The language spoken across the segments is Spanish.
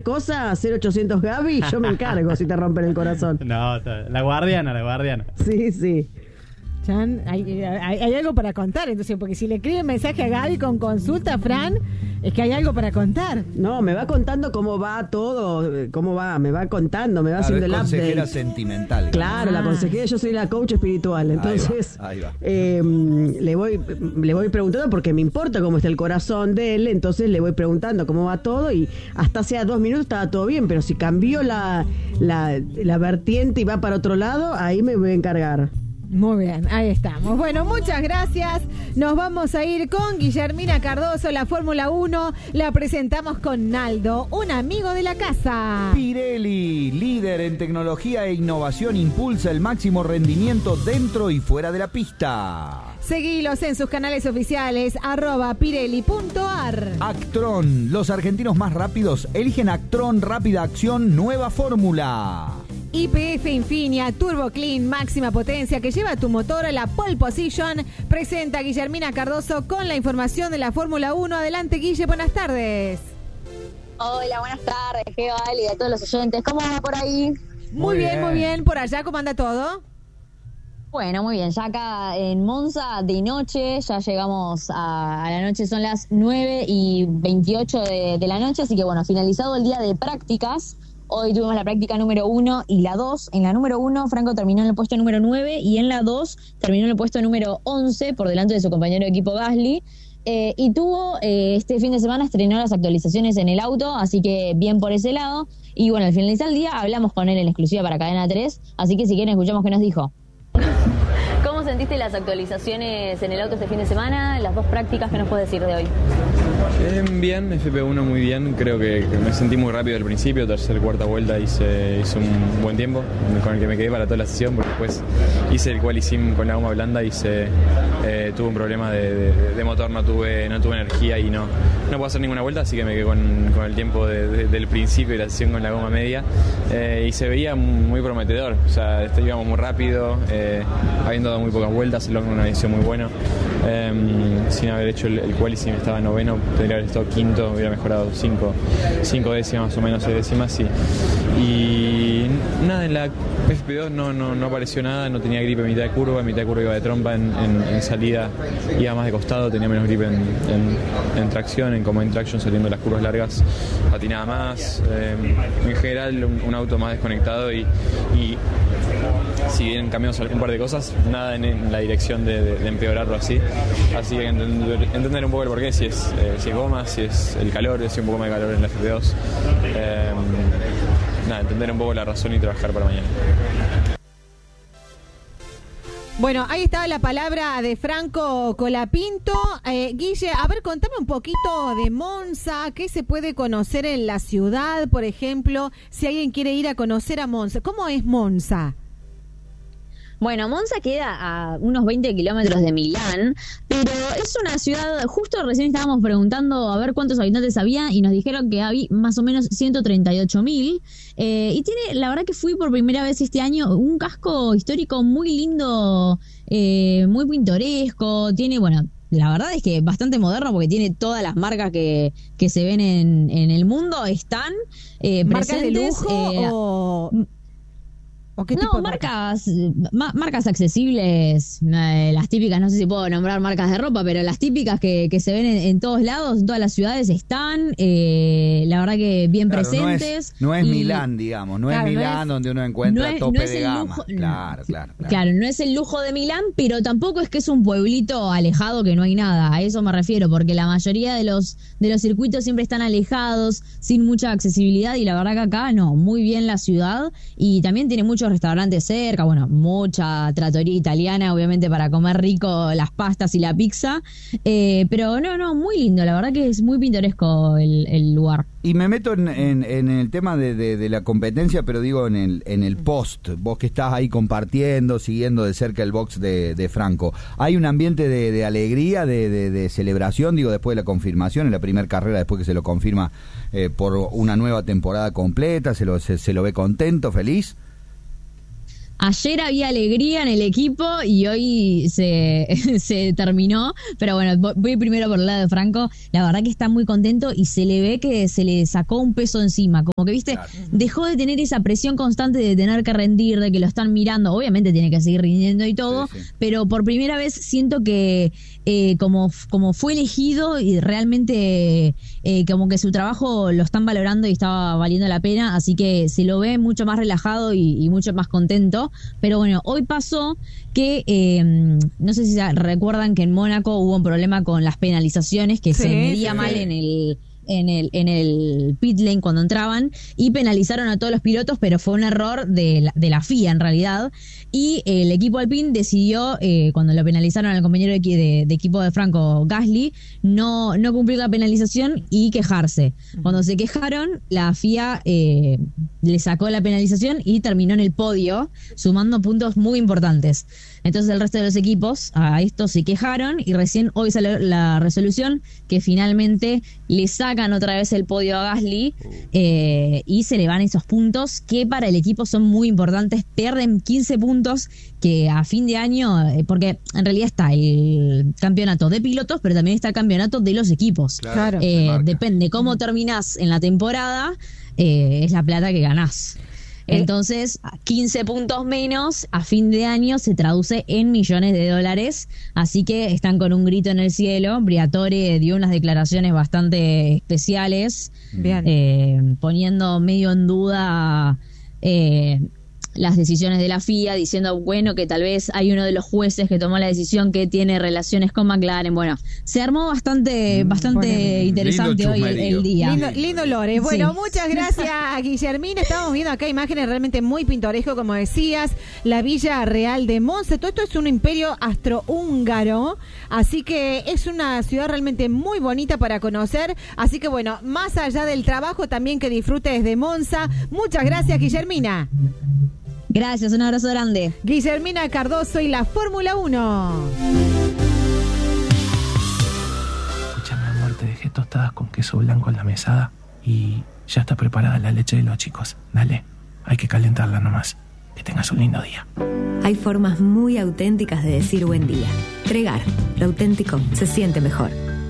cosa, 0800 Gaby, yo me encargo si te rompen el corazón. No, la guardiana. Sí. Chan, hay algo para contar, entonces, porque si le escribe mensaje a Gaby con consulta, Fran, es que hay algo para contar. No, me va contando cómo va todo, me va contando, me va haciendo el update. Consejera sentimental. Claro, la consejera, yo soy la coach espiritual, entonces ahí va. le voy preguntando porque me importa cómo está el corazón de él, entonces le voy preguntando cómo va todo y hasta hace 2 minutos estaba todo bien, pero si cambió la vertiente y va para otro lado, ahí me voy a encargar. Muy bien, ahí estamos. Bueno, muchas gracias. Nos vamos a ir con Guillermina Cardoso, la Fórmula 1. La presentamos con Naldo, un amigo de la casa. Pirelli, líder en tecnología e innovación, impulsa el máximo rendimiento dentro y fuera de la pista. Seguilos en sus canales oficiales, @pirelli.ar. Actron, los argentinos más rápidos eligen Actron Rápida Acción Nueva Fórmula. YPF Infinia Turbo Clean máxima potencia que lleva tu motor a la pole position. Presenta a Guillermina Cardoso con la información de la Fórmula 1. Adelante, Guille, buenas tardes. Hola, buenas tardes, Gebal, y a todos los oyentes. ¿Cómo va por ahí? Muy bien. Por allá, ¿cómo anda todo? Bueno, muy bien. Ya acá en Monza, de noche, ya llegamos a la noche. Son las 9:28 de la noche, así que bueno, finalizado el día de prácticas. Hoy tuvimos la práctica número 1 y la 2. En la número 1, Franco terminó en el puesto número 9 y en la 2 terminó en el puesto número 11 por delante de su compañero de equipo Gasly. Y tuvo, este fin de semana estrenó las actualizaciones en el auto, así que bien por ese lado. Y bueno, al finalizar el día hablamos con él en exclusiva para Cadena 3, así que si quieren escuchamos qué nos dijo. ¿Cómo sentiste las actualizaciones en el auto este fin de semana? Las 2 prácticas, ¿qué nos puedes decir de hoy? Bien, FP1 muy bien, creo que me sentí muy rápido al principio, cuarta vuelta hice un buen tiempo con el que me quedé para toda la sesión, porque después hice el quali-sim con la goma blanda y tuve un problema de motor, no tuve energía y no puedo hacer ninguna vuelta, así que me quedé con el tiempo del principio de la sesión con la goma media y se veía muy prometedor, o sea, íbamos muy rápido, habiendo dado muy pocas vueltas, el una decisión muy buena, sin haber hecho el quali-sim estaba noveno, tendría haber estado quinto, hubiera mejorado 5 décimas más o menos, 6 décimas y nada, en la FP2 no apareció nada, no tenía gripe en mitad de curva iba de trompa, en salida iba más de costado, tenía menos gripe en tracción, en traction saliendo las curvas largas patinaba más, en general un auto más desconectado y si bien cambiamos un par de cosas, nada en la dirección de empeorarlo así que entender un poco el porqué, si es goma, si es el calor, si un poco más de calor en la FP2, entender un poco la razón y trabajar para mañana. Bueno, ahí estaba la palabra de Franco Colapinto. Guille, a ver, contame un poquito de Monza, qué se puede conocer en la ciudad, por ejemplo, si alguien quiere ir a conocer a Monza. ¿Cómo es Monza? Bueno, Monza queda a unos 20 kilómetros de Milán, pero es una ciudad, justo recién estábamos preguntando a ver cuántos habitantes había y nos dijeron que había más o menos 138.000, y tiene, la verdad que fui por primera vez este año, un casco histórico muy lindo, muy pintoresco, tiene, bueno, la verdad es que bastante moderno porque tiene todas las marcas que se ven en el mundo, están ¿marcas presentes, de lujo ¿O qué tipo no, de marcas accesibles, las típicas, no sé si puedo nombrar marcas de ropa, pero las típicas que se ven en todos lados, en todas las ciudades están, la verdad que bien presentes. No es Milán, digamos, no es Milán donde uno encuentra tope de gama. Claro, no es el lujo de Milán, pero tampoco es que es un pueblito alejado que no hay nada, a eso me refiero, porque la mayoría de los circuitos siempre están alejados, sin mucha accesibilidad, y la verdad que acá no, muy bien la ciudad, y también tiene muchos restaurantes cerca, bueno, mucha trattoria italiana, obviamente para comer rico las pastas y la pizza, pero no, muy lindo, la verdad que es muy pintoresco el lugar. Y me meto en el tema de la competencia, pero digo en el post, vos que estás ahí compartiendo, siguiendo de cerca el box de Franco, ¿hay un ambiente de alegría, de celebración, digo, después de la confirmación, en la primera carrera, después que se lo confirma por una nueva temporada completa, se lo ve contento, feliz? ayer había alegría en el equipo y hoy se terminó. Pero bueno, voy primero por el lado de Franco. La verdad que está muy contento y se le ve que se le sacó un peso encima. Como que, viste, dejó de tener esa presión constante de tener que rendir, de que lo están mirando. Obviamente tiene que seguir rindiendo y todo, pero por primera vez siento que como fue elegido y realmente como que su trabajo lo están valorando y estaba valiendo la pena, así que se lo ve mucho más relajado y mucho más contento. Pero bueno, hoy pasó que no sé si recuerdan que en Mónaco hubo un problema con las penalizaciones, que se medía mal en el pit lane cuando entraban y penalizaron a todos los pilotos, pero fue un error de la FIA en realidad. Y el equipo Alpine decidió, cuando lo penalizaron al compañero de equipo de Franco, Gasly, no cumplir la penalización y quejarse. Cuando se quejaron, la FIA le sacó la penalización y terminó en el podio, sumando puntos muy importantes. Entonces el resto de los equipos a esto se quejaron y recién hoy salió la resolución que finalmente le sacan otra vez el podio a Gasly y se le van esos puntos que para el equipo son muy importantes. Pierden 15 puntos que a fin de año, porque en realidad está el campeonato de pilotos, pero también está el campeonato de los equipos. Claro. Depende cómo terminás en la temporada, es la plata que ganás. Entonces, 15 puntos menos a fin de año se traduce en millones de dólares, así que están con un grito en el cielo. Briatore dio unas declaraciones bastante especiales, poniendo medio en duda las decisiones de la FIA, diciendo, bueno, que tal vez hay uno de los jueces que tomó la decisión que tiene relaciones con McLaren. Bueno, se armó bastante interesante hoy el día. Lindo Lore. Bueno, muchas gracias, Guillermina. Estamos viendo acá imágenes realmente muy pintorescas, como decías, la Villa Real de Monza. Todo esto es un imperio astrohúngaro, así que es una ciudad realmente muy bonita para conocer. Así que bueno, más allá del trabajo, también que disfrutes de Monza. Muchas gracias, Guillermina. Gracias, un abrazo grande. Guillermina Cardoso y la Fórmula 1. Escúchame, amor, te dejé tostadas con queso blanco en la mesada y ya está preparada la leche de los chicos. Dale, hay que calentarla nomás. Que tengas un lindo día. Hay formas muy auténticas de decir buen día. Tregar, lo auténtico se siente mejor.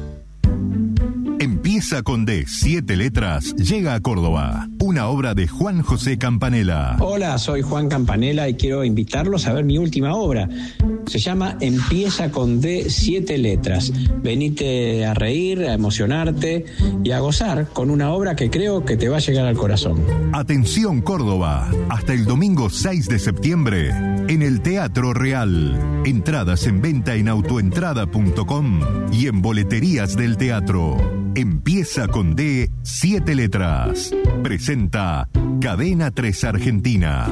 Empieza con D, 7 letras, llega a Córdoba. Una obra de Juan José Campanella. Hola, soy Juan Campanella y quiero invitarlos a ver mi última obra. Se llama Empieza con D, 7 letras. Venite a reír, a emocionarte y a gozar con una obra que creo que te va a llegar al corazón. Atención Córdoba, hasta el domingo 6 de septiembre en el Teatro Real. Entradas en venta en autoentrada.com y en boleterías del teatro. Empieza con D, 7 letras. Presenta Cadena 3 Argentina.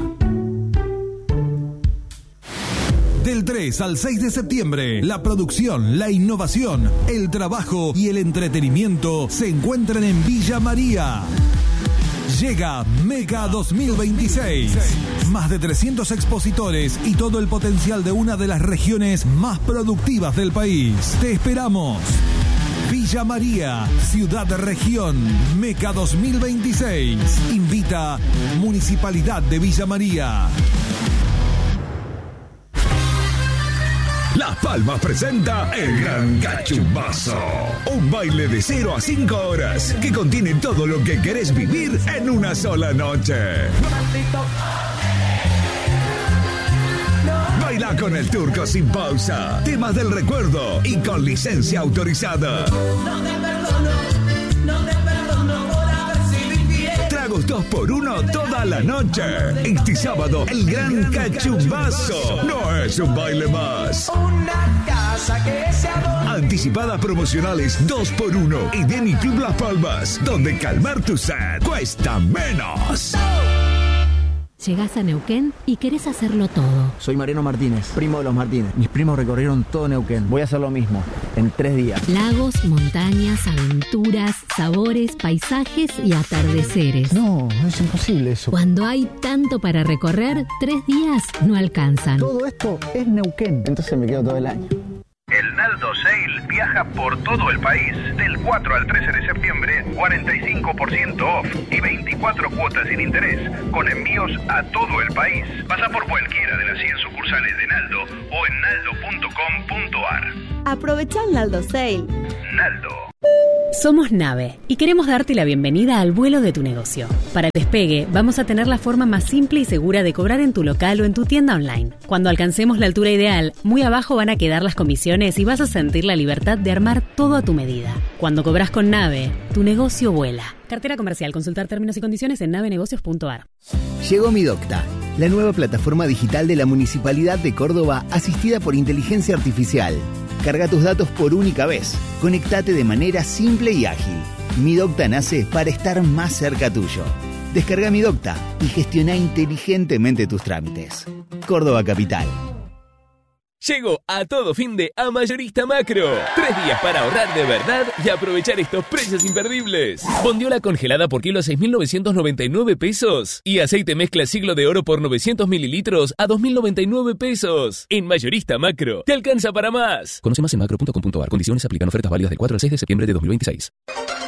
Del 3 al 6 de septiembre, la producción, la innovación, el trabajo y el entretenimiento se encuentran en Villa María. Llega Mega 2026. Más de 300 expositores y todo el potencial de una de las regiones más productivas del país. Te esperamos. Villa María, Ciudad Región, Meca 2026. Invita Municipalidad de Villa María. Las Palmas presenta El Gran Cachumbazo. Un baile de 0 a 5 horas que contiene todo lo que querés vivir en una sola noche. Baila con el Turco sin pausa, temas del recuerdo y con licencia autorizada. Tragos 2x1 toda la noche. Este sábado, el Gran Cachumbazo. No es un baile más. Una casa que se adorna. Anticipadas promocionales 2x1 y Denny Club Las Palmas, donde calmar tu sed cuesta menos. Llegás a Neuquén y querés hacerlo todo. Soy Mariano Martínez, primo de los Martínez. Mis primos recorrieron todo Neuquén. Voy a hacer lo mismo, en 3 días. Lagos, montañas, aventuras, sabores, paisajes y atardeceres. No es imposible eso. Cuando hay tanto para recorrer, 3 días no alcanzan. Todo esto es Neuquén. Entonces me quedo todo el año. El Naldo Sale viaja por todo el país. Del 4 al 13 de septiembre, 45% off y 24 cuotas sin interés, con envíos a todo el país. Pasa por cualquiera de las 100 sucursales de Naldo o en naldo.com.ar. Aprovecha el Naldo Sale. Naldo. Somos Nave y queremos darte la bienvenida al vuelo de tu negocio. Para el despegue, vamos a tener la forma más simple y segura de cobrar en tu local o en tu tienda online. Cuando alcancemos la altura ideal, muy abajo van a quedar las comisiones y vas a sentir la libertad de armar todo a tu medida. Cuando cobras con Nave, tu negocio vuela. Cartera comercial. Consultar términos y condiciones en navenegocios.ar. Llegó Midocta, la nueva plataforma digital de la Municipalidad de Córdoba asistida por inteligencia artificial. Carga tus datos por única vez. Conectate de manera simple y ágil. Midocta nace para estar más cerca tuyo. Descarga Midocta y gestiona inteligentemente tus trámites. Córdoba Capital. Llegó a todo fin de a Mayorista Macro. 3 días para ahorrar de verdad y aprovechar estos precios imperdibles. Bondiola congelada por kilo a 6.999 pesos. Y aceite mezcla Siglo de Oro por 900 mililitros a 2.099 pesos. En Mayorista Macro, te alcanza para más. Conoce más en macro.com.ar. Condiciones aplican. Ofertas válidas del 4 al 6 de septiembre de 2026.